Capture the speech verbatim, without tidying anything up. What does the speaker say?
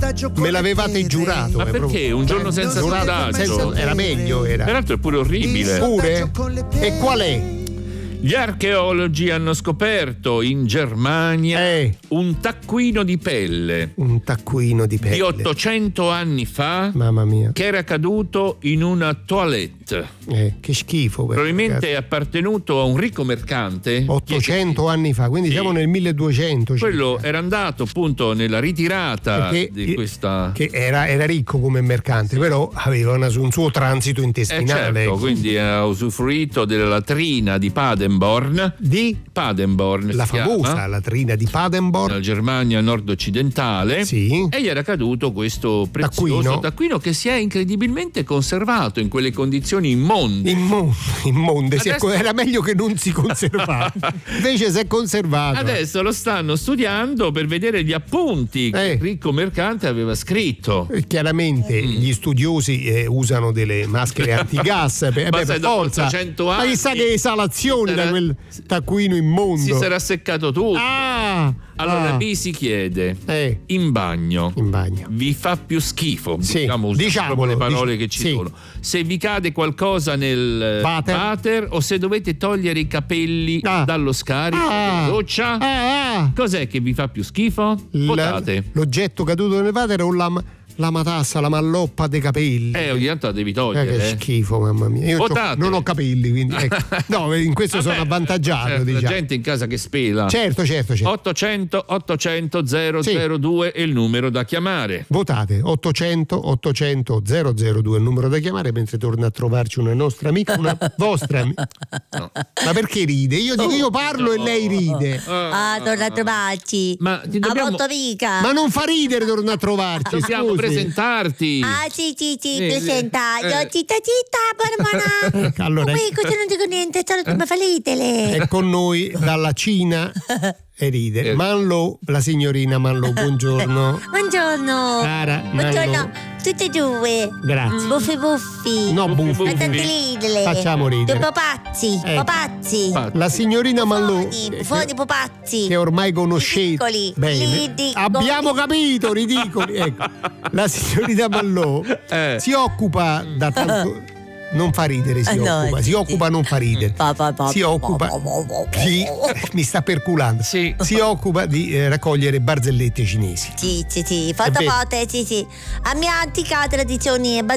Me l'avevate giurato. Ma perché? Proprio... Un giorno senza sondaggio. Era meglio, era. Peraltro è pure orribile. Pure? E qual è? Gli archeologi hanno scoperto in Germania eh. un taccuino di pelle. Un taccuino di pelle. Di ottocento anni fa. Mamma mia. Che era caduto in una toilette. Eh, che schifo. Probabilmente è appartenuto a un ricco mercante. ottocento che... anni fa, quindi sì. Siamo nel milleduecento. Quello circa. era andato appunto nella ritirata Perché di questa. Che era, era ricco come mercante, sì. Però aveva una, un suo transito intestinale. Eh certo, quindi ha usufruito della latrina di Paderborn. Di? Paderborn. La famosa chiama. latrina di Paderborn. Nella Germania nord-occidentale. Sì. E gli era caduto questo prezioso taccuino, taccuino che si è incredibilmente conservato in quelle condizioni immonde. Immonde, immonde. Adesso... era meglio che non si conservasse. Invece si è conservato. Adesso lo stanno studiando per vedere gli appunti che eh. il ricco mercante aveva scritto. E chiaramente mm. gli studiosi eh, usano delle maschere antigas. eh, beh, per forza. ottocento anni. Ma chissà che esalazioni sarà... da quel taccuino immondo. Si sarà seccato tutto. Ah! Allora ah. vi si chiede eh. in bagno in bagno vi fa più schifo, sì. diciamo, diciamo le parole dic- che ci sì. sono, se vi cade qualcosa nel water, water o se dovete togliere i capelli ah. dallo scarico ah. della doccia, ah. Ah. cos'è che vi fa più schifo? Votate. L- l'oggetto caduto nel water o la la matassa, la malloppa dei capelli. Eh, ogni tanto la devi togliere. Eh, che eh. schifo, mamma mia. Io non ho capelli, quindi ecco. No, in questo Vabbè, sono avvantaggiato, certo, diciamo. La gente in casa che spela. Certo, certo, certo. ottocento ottocento zero zero due sì. È il numero da chiamare. Votate ottocento ottocento zero zero due è il numero da chiamare, mentre torna a trovarci una nostra amica, una vostra amica. No. Ma perché ride? Io dico, io parlo no. e lei ride. Ah, torna a trovarci. Ma ti dobbiamo... a amica. Ma non fa ridere torna a trovarci. Dobbiamo scusi. presentarti. Ah sì sì sì, eh, presentato. eh. Citta citta, buona. Allora, qui cosa non dico niente, solo tu mi fa ridere. È con noi dalla Cina e ride. Eh. Manlo, la signorina Manlo, buongiorno. Buongiorno. Cara, buongiorno. Manlo. Tutte e due. Grazie. Buffi buffi. No, buffi. Ma tanti ridere. Facciamo ridere. Due papazzi. Eh. Papazzi. La signorina Manlo. Buffoni pupazzi. Che ormai conoscete. Ridicoli. Bene. Ridicoli. Abbiamo capito, ridicoli. Ecco. La signorina Manlo eh. si occupa da tanto. Non fa ridere, si no, occupa, sì, si sì. occupa, non fa ridere. Pa, pa, pa, si occupa, sì, mi sta perculando. Sì. Si occupa di eh, raccogliere barzellette cinesi. Sì, sì, sì, foto foto, sì, sì. A mia antica tradizione